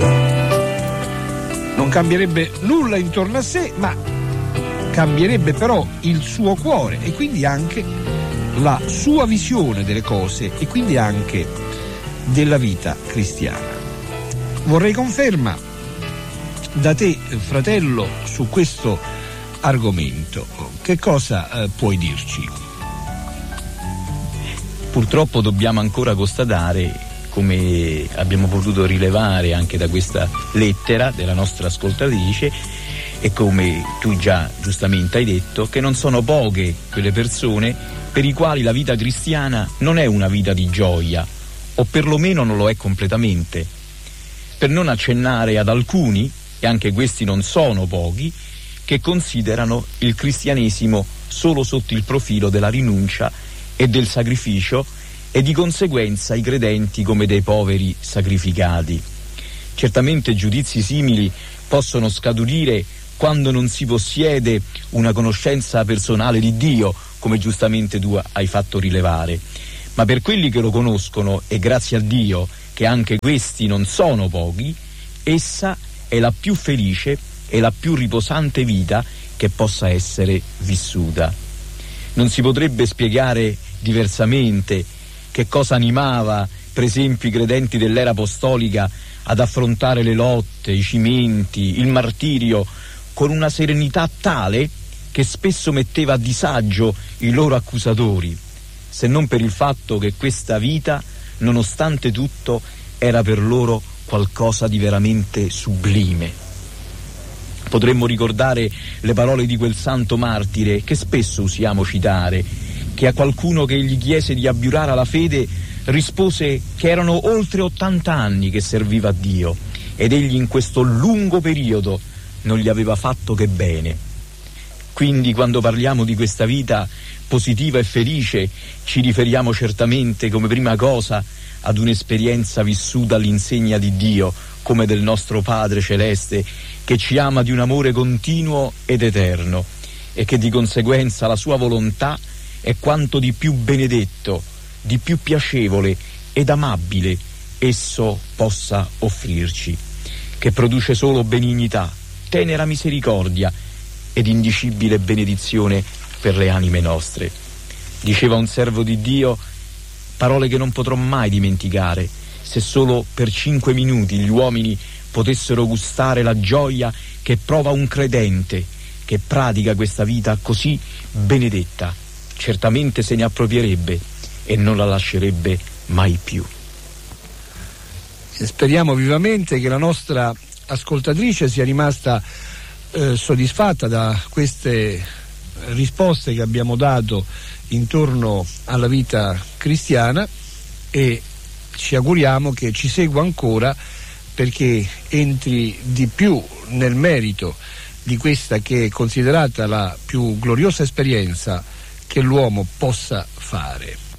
Non cambierebbe nulla intorno a sé, ma cambierebbe però il suo cuore e quindi anche la sua visione delle cose e quindi anche della vita cristiana. Vorrei conferma da te, fratello, su questo argomento. Che cosa puoi dirci? Purtroppo dobbiamo ancora constatare, come abbiamo potuto rilevare anche da questa lettera della nostra ascoltatrice, e come tu già giustamente hai detto, che non sono poche quelle persone per i quali la vita cristiana non è una vita di gioia, o perlomeno non lo è completamente. Per non accennare ad alcuni, e anche questi non sono pochi, che considerano il cristianesimo solo sotto il profilo della rinuncia e del sacrificio, e di conseguenza i credenti come dei poveri sacrificati. Certamente giudizi simili possono scaturire quando non si possiede una conoscenza personale di Dio, come giustamente tu hai fatto rilevare, ma per quelli che lo conoscono, e grazie a Dio che anche questi non sono pochi, essa è la più felice e la più riposante vita che possa essere vissuta. Non si potrebbe spiegare diversamente che cosa animava, per esempio, i credenti dell'era apostolica ad affrontare le lotte, i cimenti, il martirio con una serenità tale che spesso metteva a disagio i loro accusatori, se non per il fatto che questa vita, nonostante tutto, era per loro qualcosa di veramente sublime. Potremmo ricordare le parole di quel santo martire che spesso usiamo citare, che a qualcuno che gli chiese di abiurare alla fede rispose che erano oltre 80 anni che serviva a Dio ed egli in questo lungo periodo non gli aveva fatto che bene. Quindi quando parliamo di questa vita positiva e felice ci riferiamo certamente come prima cosa ad un'esperienza vissuta all'insegna di Dio, come del nostro Padre Celeste, che ci ama di un amore continuo ed eterno e che di conseguenza la sua volontà è quanto di più benedetto, di più piacevole ed amabile esso possa offrirci, che produce solo benignità, tenera misericordia ed indicibile benedizione per le anime nostre. Diceva un servo di Dio parole che non potrò mai dimenticare: se solo per 5 minuti gli uomini potessero gustare la gioia che prova un credente che pratica questa vita così benedetta, certamente se ne approprierebbe e non la lascerebbe mai più. Speriamo vivamente che la nostra ascoltatrice sia rimasta soddisfatta da queste risposte che abbiamo dato intorno alla vita cristiana, e ci auguriamo che ci segua ancora perché entri di più nel merito di questa che è considerata la più gloriosa esperienza che l'uomo possa fare.